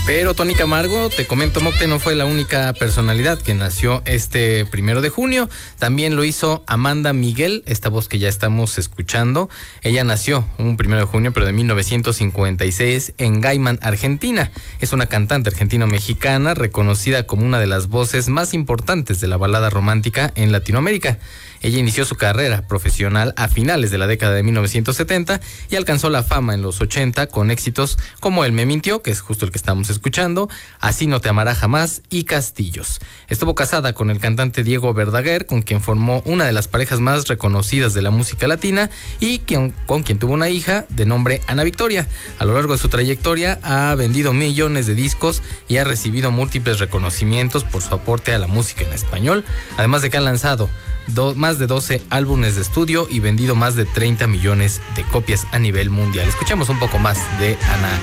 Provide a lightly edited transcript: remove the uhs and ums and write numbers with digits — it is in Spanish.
Pero Tony Camargo, te comento, Mocte, no fue la única personalidad que nació este 1 de junio. También lo hizo Amanda Miguel, esta voz que ya estamos escuchando. Ella nació un 1 de junio, pero de 1956, en Gaiman, Argentina. Es una cantante argentino-mexicana reconocida como una de las voces más importantes de la balada romántica en Latinoamérica. Ella inició su carrera profesional a finales de la década de 1970 y alcanzó la fama en los 80 con éxitos como Él me mintió, que es justo el que estamos escuchando, Así no te amará jamás y Castillos. Estuvo casada con el cantante Diego Verdaguer, con quien formó una de las parejas más reconocidas de la música latina y con quien tuvo una hija de nombre Ana Victoria. A lo largo de su trayectoria ha vendido millones de discos y ha recibido múltiples reconocimientos por su aporte a la música en español, además de que ha lanzado más de 12 álbumes de estudio y vendido más de 30 millones de copias a nivel mundial. Escuchamos un poco más de Ana